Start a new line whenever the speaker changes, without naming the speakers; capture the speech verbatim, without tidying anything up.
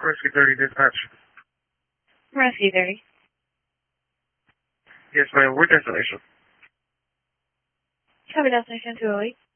Rescue thirty dispatch.
Rescue thirty.
Yes, ma'am. What destination?
Cover destination two oh eight.